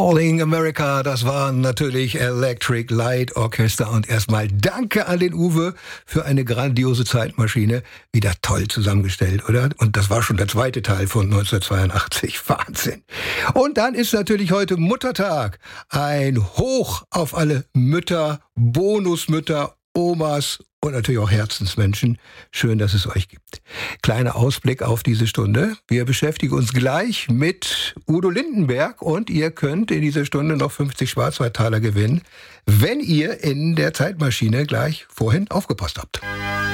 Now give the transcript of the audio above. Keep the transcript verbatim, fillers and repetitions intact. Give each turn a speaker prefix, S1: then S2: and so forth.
S1: Calling America, das waren natürlich Electric Light Orchestra. Und erstmal danke an den Uwe für eine grandiose Zeitmaschine. Wieder toll zusammengestellt, oder? Und das war schon der zweite Teil von neunzehnhundertzweiundachtzig. Wahnsinn. Und dann ist natürlich heute Muttertag. Ein Hoch auf alle Mütter, Bonusmütter, Omas und natürlich auch Herzensmenschen. Schön, dass es euch gibt. Kleiner Ausblick auf diese Stunde. Wir beschäftigen uns gleich mit Udo Lindenberg und ihr könnt in dieser Stunde noch fünfzig Schwarzwaldtaler gewinnen, wenn ihr in der Zeitmaschine gleich vorhin aufgepasst habt.